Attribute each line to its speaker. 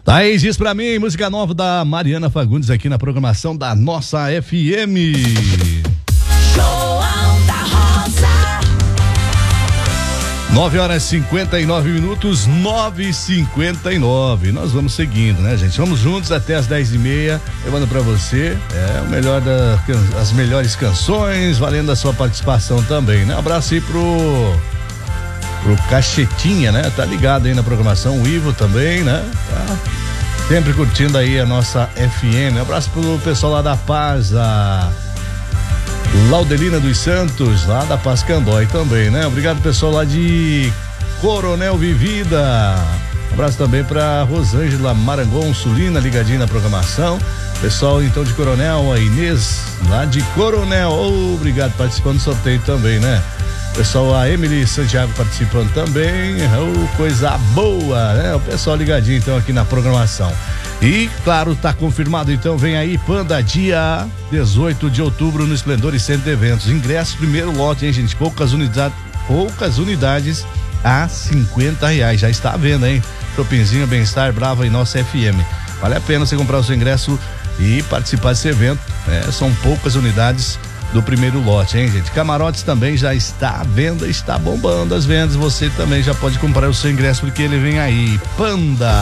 Speaker 1: Thaís, diz pra mim, música nova da Mariana Fagundes aqui na programação da nossa FM.
Speaker 2: João da Rosa.
Speaker 1: 9h59, 9h59. Nós vamos seguindo, né, gente? Vamos juntos até as 10h30, levando pra você o melhor as melhores canções, valendo a sua participação também, né? Abraço aí pro Cachetinha, né? Tá ligado aí na programação, o Ivo também, né? Tá sempre curtindo aí a nossa FM. Um abraço pro pessoal lá da Paz, a Laudelina dos Santos, lá da Paz Candói também, né? Obrigado, pessoal lá de Coronel Vivida. Um abraço também pra Rosângela Marangon Sulina, ligadinho na programação. Pessoal, então, de Coronel, a Inês, lá de Coronel. Obrigado, participando do sorteio também, né? Pessoal, a Emily Santiago participando também, coisa boa, né? O pessoal ligadinho então aqui na programação. E claro, tá confirmado então, vem aí Panda, dia 18 de outubro no Esplendores Centro de Eventos. Ingressos, primeiro lote, hein, gente? Poucas unidades a R$50. Já está à venda, hein? Shoppingzinho Bem-Estar, Brava e nossa FM. Vale a pena você comprar o seu ingresso e participar desse evento, né? São poucas unidades do primeiro lote, hein, gente? Camarotes também já está à venda, está bombando as vendas. Você também já pode comprar o seu ingresso porque ele vem aí. Panda.